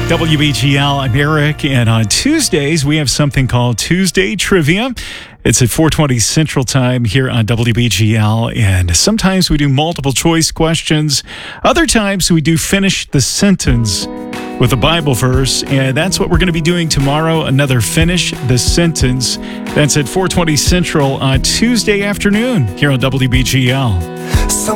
WBGL, I'm Eric, and on Tuesdays, we have something called Tuesday Trivia. It's at 4:20 Central Time here on WBGL, and sometimes we do multiple choice questions. Other times we do finish the sentence with a Bible verse, and that's what we're going to be doing tomorrow, another Finish the Sentence. That's at 4:20 Central on Tuesday afternoon here on WBGL.